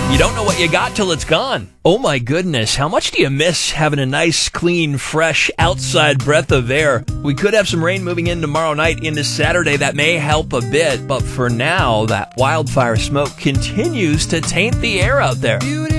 You don't know what you got till it's gone. Oh my goodness, how much do you miss having a nice, clean, fresh outside breath of air? We could have some rain moving in tomorrow night into Saturday. That may help a bit, but for now, that wildfire smoke continues to taint the air out there.